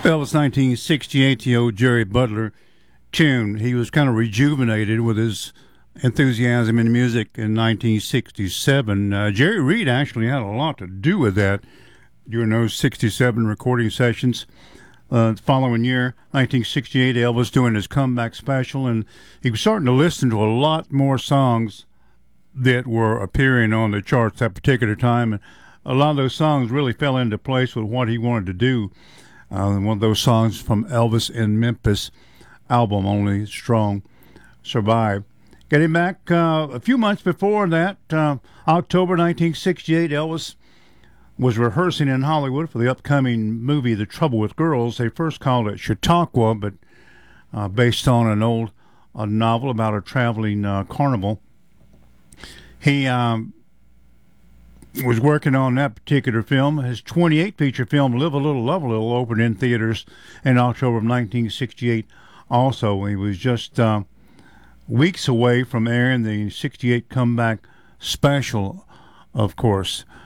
Well, it's 1968, the old Jerry Butler tune. He was kind of rejuvenated with his enthusiasm in music in 1967. Jerry Reed actually had a lot to do with that during those 67 recording sessions. The following year, 1968, Elvis doing his comeback special, and he was starting to listen to a lot more songs that were appearing on the charts that particular time. And a lot of those songs really fell into place with what he wanted to do. One of those songs from Elvis in Memphis album, Only Strong Survive. Getting back a few months before that, October 1968, Elvis was rehearsing in Hollywood for the upcoming movie The Trouble with Girls. They first called it Chautauqua, but based on an old novel about a traveling carnival. He was working on that particular film. His 28 feature film, Live a Little, Love a Little, opened in theaters in October of 1968. Also, he was just weeks away from airing the 68 comeback special, of course.